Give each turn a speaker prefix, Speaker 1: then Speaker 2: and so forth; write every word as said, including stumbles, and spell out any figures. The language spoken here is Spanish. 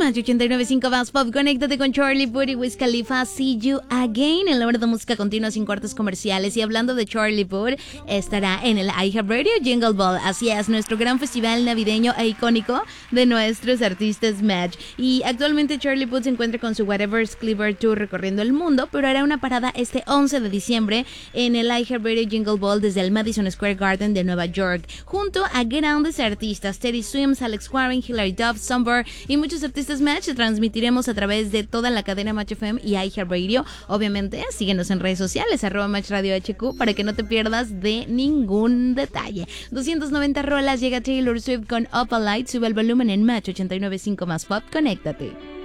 Speaker 1: Match ochenta y nueve punto cinco más Pop. Conéctate con Charlie Puth y Wiz Khalifa. See You Again. En la hora de música continua sin cortes comerciales. Y hablando de Charlie Puth, estará en el iHeartRadio Jingle Ball. Así es, nuestro gran festival navideño e icónico de nuestros artistas Match. Y actualmente Charlie Puth se encuentra con su Whatever's Clever Tour recorriendo el mundo, pero hará una parada este once de diciembre en el iHeartRadio Jingle Ball desde el Madison Square Garden de Nueva York, junto a grandes artistas Teddy Swims, Alex Warren, Hilary Duff, Somber y muchos artistas Match. Transmitiremos a través de toda la cadena Match F M y iHeartRadio. Obviamente, síguenos en redes sociales, arroba Match Radio H Q, para que no te pierdas de ningún detalle. doscientas noventa rolas, llega Taylor Swift con Up a Light. Sube el volumen en Match ochenta y nueve punto cinco más Pop. Conéctate.